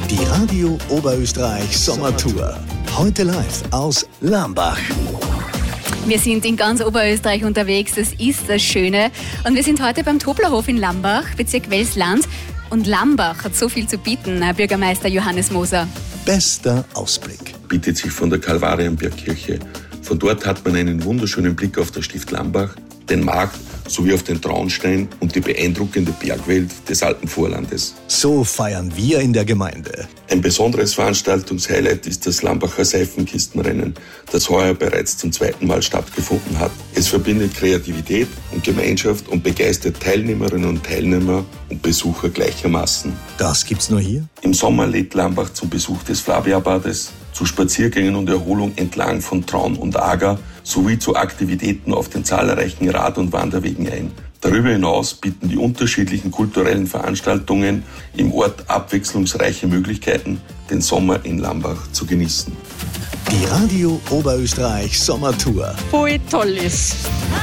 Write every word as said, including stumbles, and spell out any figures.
Die Radio Oberösterreich Sommertour. Heute live aus Lambach. Wir sind in ganz Oberösterreich unterwegs, das ist das Schöne. Und wir sind heute beim Toblerhof in Lambach, Bezirk Welsland. Und Lambach hat so viel zu bieten, Herr Bürgermeister Johannes Moser. Bester Ausblick. Bietet sich von der Kalvarienbergkirche. Von dort hat man einen wunderschönen Blick auf das Stift Lambach, den Markt sowie auf den Traunstein und die beeindruckende Bergwelt des Alpenvorlandes. So feiern wir in der Gemeinde. Ein besonderes Veranstaltungshighlight ist das Lambacher Seifenkistenrennen, das heuer bereits zum zweiten Mal stattgefunden hat. Es verbindet Kreativität und Gemeinschaft und begeistert Teilnehmerinnen und Teilnehmer und Besucher gleichermaßen. Das gibt's nur hier? Im Sommer lädt Lambach zum Besuch des Flaviabades, zu Spaziergängen und Erholung entlang von Traun und Ager sowie zu Aktivitäten auf den zahlreichen Rad- und Wanderwegen ein. Darüber hinaus bieten die unterschiedlichen kulturellen Veranstaltungen im Ort abwechslungsreiche Möglichkeiten, den Sommer in Lambach zu genießen. Die Radio Oberösterreich Sommertour. Voll toll ist.